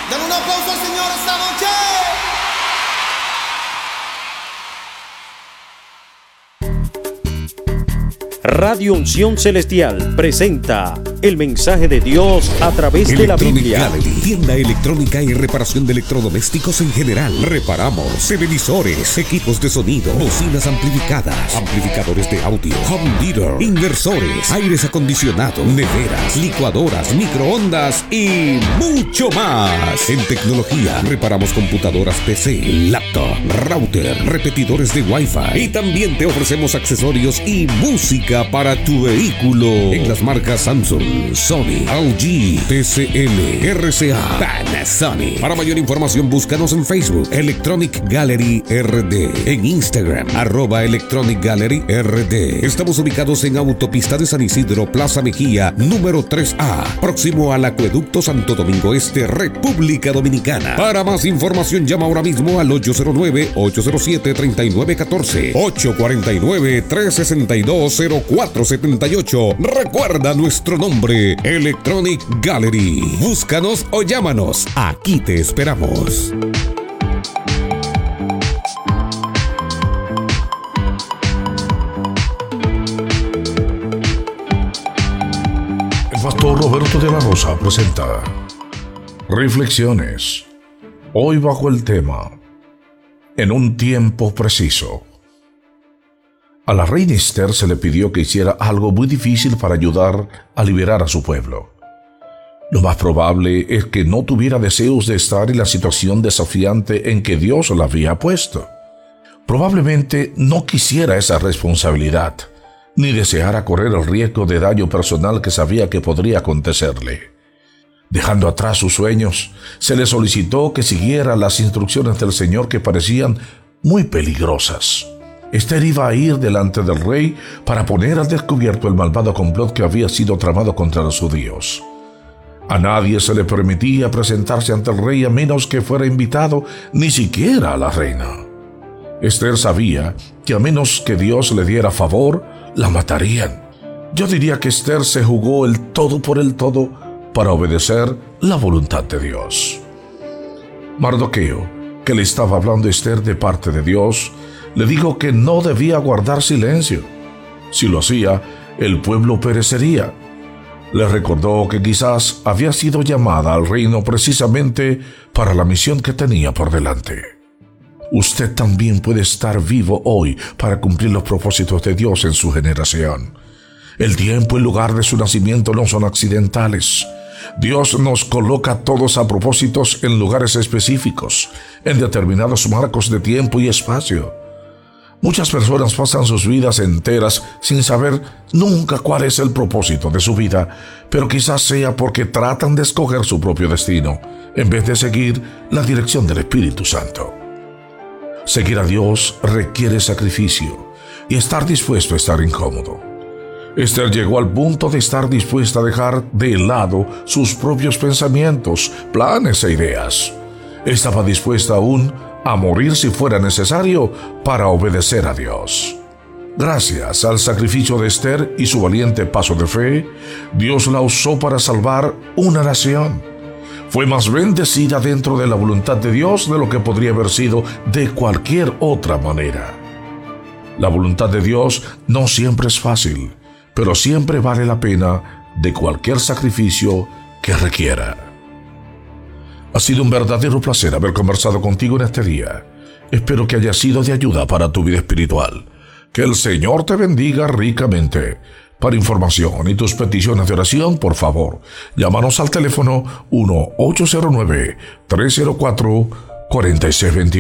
Dale un aplauso al Señor esta noche. Radio Unción Celestial presenta el mensaje de Dios a través de la Biblia. Gallery, tienda electrónica y reparación de electrodomésticos en general. Reparamos televisores, equipos de sonido, bocinas amplificadas, amplificadores de audio, home theater, inversores, aires acondicionados, neveras, licuadoras, microondas y mucho más. En tecnología, reparamos computadoras PC, laptop, router, repetidores de Wi-Fi y también te ofrecemos accesorios y música para tu vehículo en las marcas Samsung, Sony, LG, TCL, RCA, Panasonic. Para mayor información búscanos en Facebook Electronic Gallery RD, en Instagram @Electronic Gallery RD. Estamos ubicados en Autopista de San Isidro, Plaza Mejía, número 3A, próximo al Acueducto Santo Domingo Este, República Dominicana. Para más información llama ahora mismo al 809-807-3914, 849-362-0478. Recuerda nuestro nombre, Electronic Gallery. Búscanos o llámanos. Aquí te esperamos. El pastor Roberto de la Rosa presenta Reflexiones, hoy bajo el tema En un tiempo preciso. A la reina Esther se le pidió que hiciera algo muy difícil para ayudar a liberar a su pueblo. Lo más probable es que no tuviera deseos de estar en la situación desafiante en que Dios la había puesto. Probablemente no quisiera esa responsabilidad, ni deseara correr el riesgo de daño personal que sabía que podría acontecerle. Dejando atrás sus sueños, se le solicitó que siguiera las instrucciones del Señor que parecían muy peligrosas. Esther iba a ir delante del rey para poner al descubierto el malvado complot que había sido tramado contra los judíos. A nadie se le permitía presentarse ante el rey a menos que fuera invitado, ni siquiera a la reina. Esther sabía que a menos que Dios le diera favor, la matarían. Yo diría que Esther se jugó el todo por el todo para obedecer la voluntad de Dios. Mardoqueo, que le estaba hablando a Esther de parte de Dios, le dijo que no debía guardar silencio. Si lo hacía, el pueblo perecería. Le recordó que quizás había sido llamada al reino precisamente para la misión que tenía por delante. Usted también puede estar vivo hoy para cumplir los propósitos de Dios en su generación. El tiempo y el lugar de su nacimiento no son accidentales. Dios nos coloca a todos a propósitos en lugares específicos, en determinados marcos de tiempo y espacio. Muchas personas pasan sus vidas enteras sin saber nunca cuál es el propósito de su vida, pero quizás sea porque tratan de escoger su propio destino, en vez de seguir la dirección del Espíritu Santo. Seguir a Dios requiere sacrificio y estar dispuesto a estar incómodo. Esther llegó al punto de estar dispuesta a dejar de lado sus propios pensamientos, planes e ideas. Estaba dispuesta aún a morir si fuera necesario para obedecer a Dios. Gracias al sacrificio de Esther y su valiente paso de fe, Dios la usó para salvar una nación. Fue más bendecida dentro de la voluntad de Dios de lo que podría haber sido de cualquier otra manera. La voluntad de Dios no siempre es fácil, pero siempre vale la pena de cualquier sacrificio que requiera. Ha sido un verdadero placer haber conversado contigo en este día. Espero que haya sido de ayuda para tu vida espiritual. Que el Señor te bendiga ricamente. Para información y tus peticiones de oración, por favor, llámanos al teléfono 1-809-304-4621.